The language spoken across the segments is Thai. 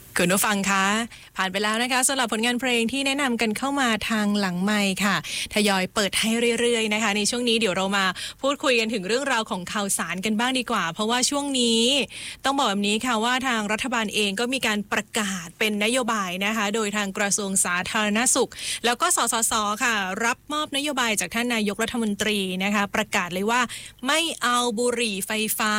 คุณผู้ฟังคะผ่านไปแล้วนะคะสำหรับผลงานเพลงที่แนะนำกันเข้ามาทางหลังไมค์ค่ะทยอยเปิดให้เรื่อยๆนะคะในช่วงนี้เดี๋ยวเรามาพูดคุยกันถึงเรื่องราวของข่าวสารกันบ้างดีกว่าเพราะว่าช่วงนี้ต้องบอกแบบนี้ค่ะว่าทางรัฐบาลเองก็มีการประกาศเป็นนโยบายนะคะโดยทางกระทรวงสาธารณสุขแล้วก็สสสค่ะรับมอบนโยบายจากท่านนายกรัฐมนตรีนะคะประกาศเลยว่าไม่เอาบุหรี่ไฟฟ้า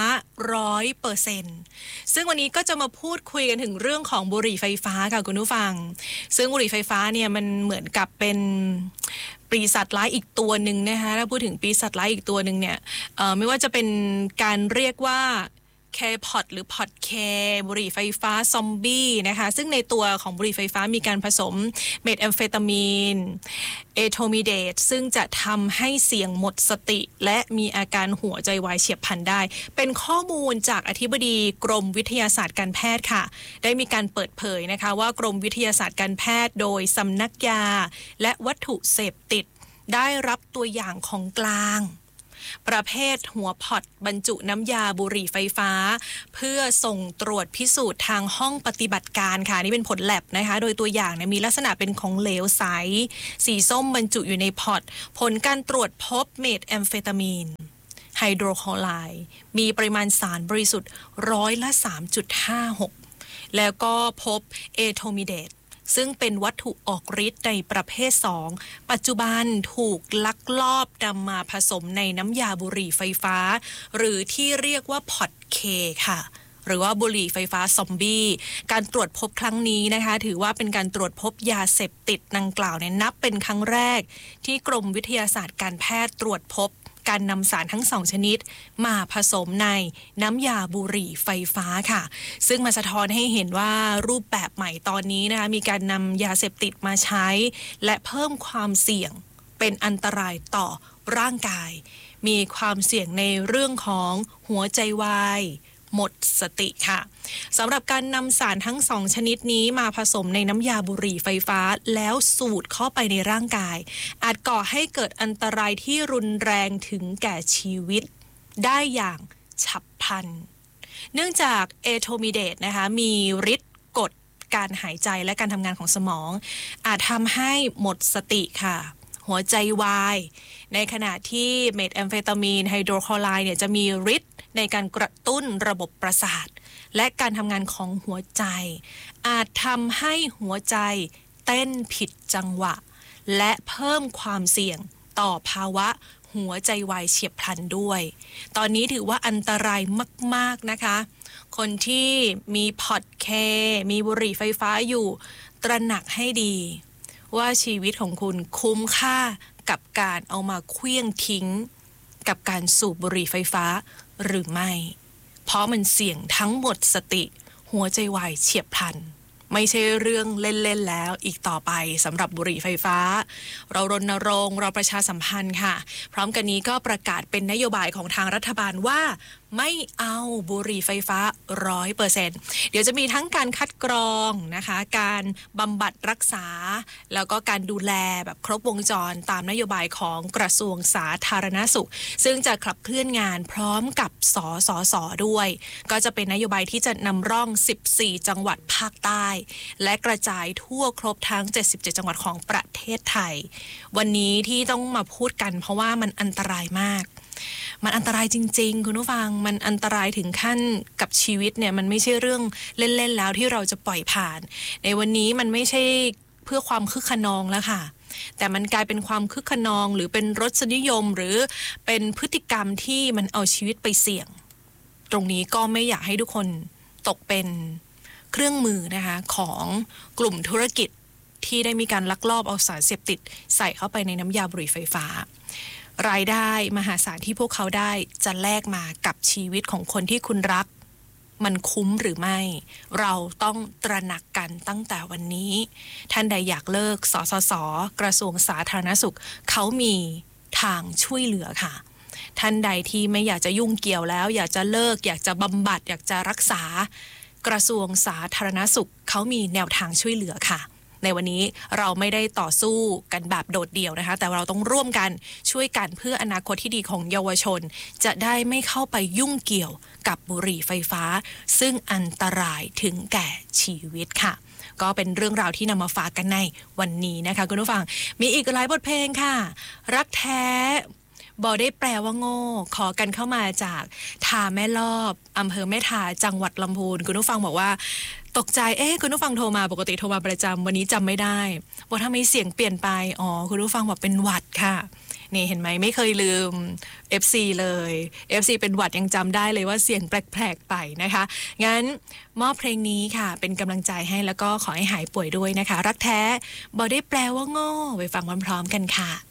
100% ซึ่งวันนี้ก็จะมาพูดคุยกันถึงเรื่องของบุหรี่ไฟฟ้าค่ะคุณผู้ฟังซึ่งบุหรี่ไฟฟ้าเนี่ยมันเหมือนกับเป็นปีศาจร้ายอีกตัวหนึ่งนะคะถ้าพูดถึงปีศาจร้ายอีกตัวหนึ่งเนี่ยไม่ว่าจะเป็นการเรียกว่าแคร์พอตหรือพอตแคร์บุหรี่ไฟฟ้าซอมบี้นะคะซึ่งในตัวของบุหรี่ไฟฟ้ามีการผสมเมทแอมเฟตามีนเอโทมิเดตซึ่งจะทำให้เสี่ยงหมดสติและมีอาการหัวใจวายเฉียบพลันได้เป็นข้อมูลจากอธิบดีกรมวิทยาศาสตร์การแพทย์ค่ะได้มีการเปิดเผยนะคะว่ากรมวิทยาศาสตร์การแพทย์โดยสำนักยาและวัตถุเสพติดได้รับตัวอย่างของกลางประเภทหัวพอตบรรจุน้ำยาบุหรี่ไฟฟ้าเพื่อส่งตรวจพิสูจน์ทางห้องปฏิบัติการค่ะนี่เป็นผลแลบนะคะโดยตัวอย่างมีลักษณะเป็นของเหลวใสสีส้มบรรจุอยู่ในพอตผลการตรวจพบเมทแอมเฟตามีนไฮโดรคลอไรด์มีปริมาณสารบริสุทธิ์3.56%แล้วก็พบเอโทมิเดตซึ่งเป็นวัตถุออกฤทธิ์ในประเภท2ปัจจุบันถูกลักลอบนำมาผสมในน้ำยาบุหรี่ไฟฟ้าหรือที่เรียกว่าพอตเคค่ะหรือว่าบุหรี่ไฟฟ้าซอมบี้การตรวจพบครั้งนี้นะคะถือว่าเป็นการตรวจพบยาเสพติดดังกล่าวนับเป็นครั้งแรกที่กรมวิทยาศาสตร์การแพทย์ตรวจพบการนำสารทั้ง2ชนิดมาผสมในน้ำยาบุหรี่ไฟฟ้าค่ะซึ่งมาสะท้อนให้เห็นว่ารูปแบบใหม่ตอนนี้นะคะมีการนำยาเสพติดมาใช้และเพิ่มความเสี่ยงเป็นอันตรายต่อร่างกายมีความเสี่ยงในเรื่องของหัวใจวายหมดสติค่ะสำหรับการนำสารทั้ง2ชนิดนี้มาผสมในน้ำยาบุหรี่ไฟฟ้าแล้วสูดเข้าไปในร่างกายอาจก่อให้เกิดอันตรายที่รุนแรงถึงแก่ชีวิตได้อย่างฉับพลันเนื่องจากเอโทมิเดตนะคะมีฤทธิ์กดการหายใจและการทำงานของสมองอาจทำให้หมดสติค่ะหัวใจวายในขณะที่เมทแอมเฟตามีนไฮโดรคลอไรด์เนี่ยจะมีฤทธิ์ในการกระตุ้นระบบประสาทและการทำงานของหัวใจอาจทำให้หัวใจเต้นผิดจังหวะและเพิ่มความเสี่ยงต่อภาวะหัวใจวายเฉียบพลันด้วยตอนนี้ถือว่าอันตรายมากๆนะคะคนที่มีพอตแคร์มีบุหรี่ไฟฟ้าอยู่ตระหนักให้ดีว่าชีวิตของคุณคุ้มค่ากับการเอามาเคลี้ยงทิ้งกับการสูบบุหรี่ไฟฟ้าหรือไม่เพราะมันเสี่ยงทั้งหมดสติหัวใจวายเฉียบพลันไม่ใช่เรื่องเล่นๆแล้วอีกต่อไปสำหรับบุหรี่ไฟฟ้าเรารณรงค์เราประชาสัมพันธ์ค่ะพร้อมกันนี้ก็ประกาศเป็นนโยบายของทางรัฐบาลว่าไม่เอาบุหรี่ไฟฟ้า 100% เดี๋ยวจะมีทั้งการคัดกรองนะคะการบำบัดรักษาแล้วก็การดูแลแบบครบวงจรตามนโยบายของกระทรวงสาธารณสุขซึ่งจะขับเคลื่อนงานพร้อมกับสสสด้วยก็จะเป็นนโยบายที่จะนำร่อง14จังหวัดภาคใต้และกระจายทั่วครบทั้ง77จังหวัดของประเทศไทยวันนี้ที่ต้องมาพูดกันเพราะว่ามันอันตรายมากมันอันตรายจริงๆคุณผู้ฟังมันอันตรายถึงขั้นกับชีวิตเนี่ยมันไม่ใช่เรื่องเล่นๆแล้วที่เราจะปล่อยผ่านในวันนี้มันไม่ใช่เพื่อความคึกคะนองแล้วค่ะแต่มันกลายเป็นความคึกคะนองหรือเป็นรสนิยมหรือเป็นพฤติกรรมที่มันเอาชีวิตไปเสี่ยงตรงนี้ก็ไม่อยากให้ทุกคนตกเป็นเครื่องมือนะคะของกลุ่มธุรกิจที่ได้มีการลักลอบเอาสารเสพติดใส่เข้าไปในน้ำยาบุหรี่ไฟฟ้ารายได้มหาศาลที่พวกเขาได้จะแลกมากับชีวิตของคนที่คุณรักมันคุ้มหรือไม่เราต้องตระหนักกันตั้งแต่วันนี้ท่านใดอยากเลิกสสส.กระทรวงสาธารณสุขเขามีทางช่วยเหลือค่ะท่านใดที่ไม่อยากจะยุ่งเกี่ยวแล้วอยากจะเลิกอยากจะบำบัดอยากจะรักษากระทรวงสาธารณสุขเขามีแนวทางช่วยเหลือค่ะในวันนี้เราไม่ได้ต่อสู้กันแบบโดดเดี่ยวนะคะแต่เราต้องร่วมกันช่วยกันเพื่ออนาคตที่ดีของเยาวชนจะได้ไม่เข้าไปยุ่งเกี่ยวกับบุหรี่ไฟฟ้าซึ่งอันตรายถึงแก่ชีวิตค่ะก็เป็นเรื่องราวที่นำมาฝากกันในวันนี้นะคะคุณผู้ฟังมีอีกหลายบทเพลงค่ะรักแท้บอได้แปลว่าโง่ขอกันเข้ามาจากทาแม่ลอบอำเภอแม่ทาจังหวัดลำพูนคุณผู้ฟังบอกว่าตกใจคุณผู้ฟังโทรมาปกติโทรมาประจำวันนี้จำไม่ได้บอกทำไมเสียงเปลี่ยนไปคุณผู้ฟังบอกเป็นหวัดค่ะนี่เห็นไหมไม่เคยลืม FC เลย FC เป็นหวัดยังจำได้เลยว่าเสียงแปลกๆไปนะคะงั้นมอบเพลงนี้ค่ะเป็นกำลังใจให้แล้วก็ขอให้หายป่วยด้วยนะคะรักแท้บอได้แปลว่าโง่ไปฟังพร้อมๆกันค่ะ